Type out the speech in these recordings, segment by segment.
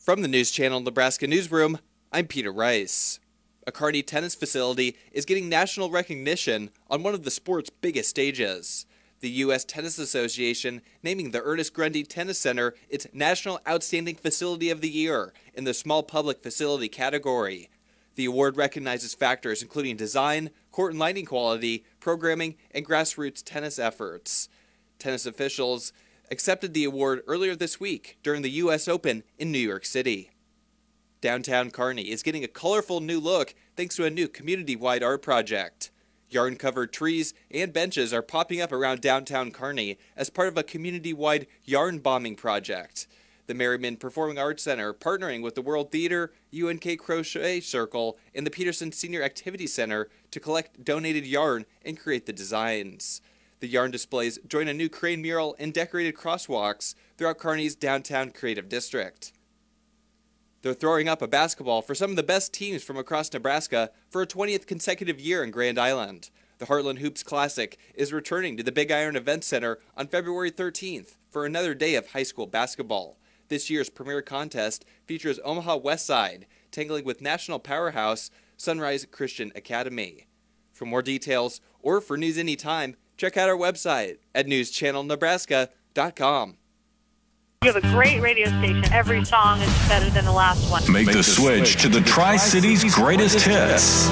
From the News Channel Nebraska Newsroom, I'm Peter Rice. A Kearney tennis facility is getting national recognition on one of the sport's biggest stages. The U.S. Tennis Association naming the Ernest Grundy Tennis Center its National Outstanding Facility of the Year in the Small Public Facility category. The award recognizes factors including design, court and lighting quality, programming, and grassroots tennis efforts. Tennis officials accepted the award earlier this week during the U.S. Open in New York City. Downtown Kearney is getting a colorful new look thanks to a new community-wide art project. Yarn-covered trees and benches are popping up around downtown Kearney as part of a community-wide yarn bombing project. The Merriman Performing Arts Center partnering with the World Theater, UNK Crochet Circle, and the Peterson Senior Activity Center to collect donated yarn and create the designs. The yarn displays join a new crane mural and decorated crosswalks throughout Kearney's downtown creative district. They're throwing up a basketball for some of the best teams from across Nebraska for a 20th consecutive year in Grand Island. The Heartland Hoops Classic is returning to the Big Iron Event Center on February 13th for another day of high school basketball. This year's premier contest features Omaha Westside tangling with national powerhouse Sunrise Christian Academy. For more details or for news anytime, check out our website at newschannelnebraska.com. You have a great radio station. Every song is better than the last one. Make the switch to the Tri-Cities greatest hits.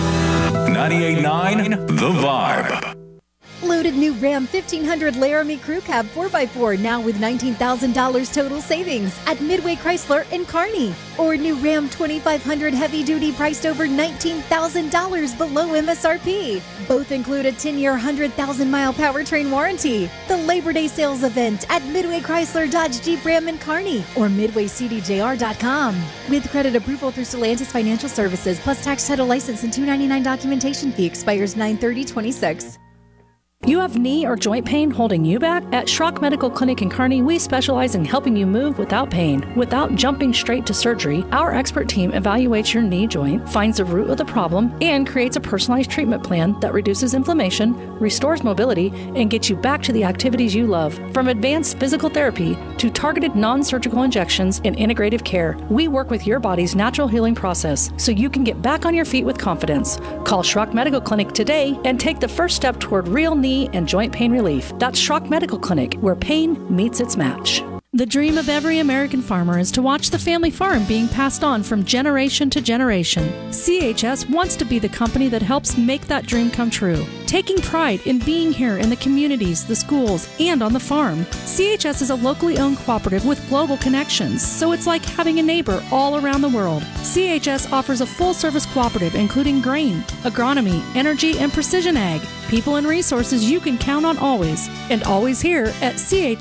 98.9 The Vibe. Loaded new Ram 1500 Laramie Crew Cab 4x4 now with $19,000 total savings at Midway Chrysler in Kearney. Or new Ram 2500 Heavy Duty priced over $19,000 below MSRP. Both include a 10-year, 100,000-mile powertrain warranty. The Labor Day sales event at Midway Chrysler Dodge Jeep Ram in Kearney or MidwayCDJR.com. With credit approval through Stellantis Financial Services plus tax title license and $299 documentation fee expires 9/30/26. You have knee or joint pain holding you back? At Schrock Medical Clinic in Kearney, we specialize in helping you move without pain. Without jumping straight to surgery, our expert team evaluates your knee joint, finds the root of the problem, and creates a personalized treatment plan that reduces inflammation, restores mobility, and gets you back to the activities you love. From advanced physical therapy to targeted non-surgical injections and integrative care, we work with your body's natural healing process so you can get back on your feet with confidence. Call Schrock Medical Clinic today and take the first step toward real knee and joint pain relief. That's Schrock Medical Clinic, where pain meets its match. The dream of every American farmer is to watch the family farm being passed on from generation to generation. CHS wants to be the company that helps make that dream come true. Taking pride in being here in the communities, the schools, and on the farm. CHS is a locally owned cooperative with global connections, so it's like having a neighbor all around the world. CHS offers a full-service cooperative including grain, agronomy, energy, and precision ag. People and resources you can count on always, and always here at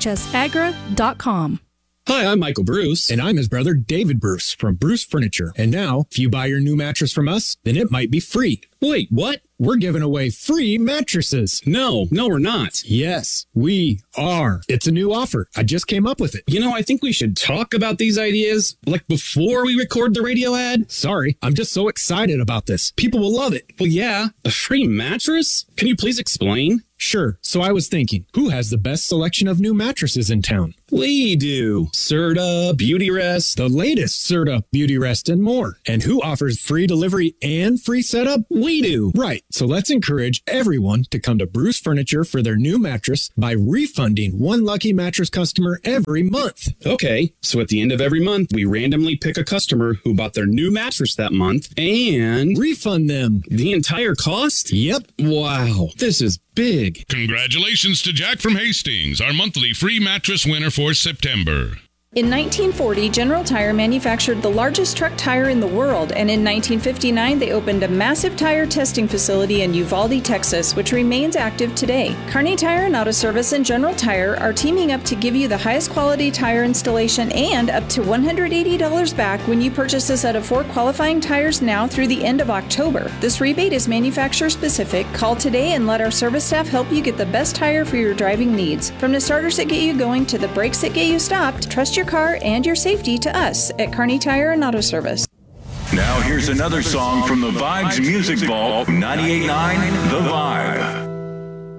chsagra.com. Hi, I'm Michael Bruce. And I'm his brother, David Bruce, from Bruce Furniture. And now, if you buy your new mattress from us, then it might be free. Wait, what? We're giving away free mattresses. No, we're not. Yes, we are. It's a new offer. I just came up with it. You know, I think we should talk about these ideas, like before we record the radio ad. Sorry, I'm just so excited about this. People will love it. Well, yeah, a free mattress? Can you please explain? Sure. So I was thinking, who has the best selection of new mattresses in town? We do. Serta, Beautyrest, the latest Serta, Beautyrest, and more. And who offers free delivery and free setup? We do. Right. So let's encourage everyone to come to Bruce Furniture for their new mattress by refunding one lucky mattress customer every month. Okay. So at the end of every month, we randomly pick a customer who bought their new mattress that month and refund them the entire cost? Yep. Wow. This is big. Congratulations to Jack from Hastings, our monthly free mattress winner for September. In 1940, General Tire manufactured the largest truck tire in the world, and in 1959 they opened a massive tire testing facility in Uvalde, Texas, which remains active today. Kearney Tire and Auto Service and General Tire are teaming up to give you the highest quality tire installation and up to $180 back when you purchase a set of 4 qualifying tires now through the end of October. This rebate is manufacturer specific. Call today and let our service staff help you get the best tire for your driving needs. From the starters that get you going to the brakes that get you stopped, trust your car and your safety to us at Kearney Tire and Auto Service. Now here's another song from the Vibes Music Vault, 98.9 The Vibe.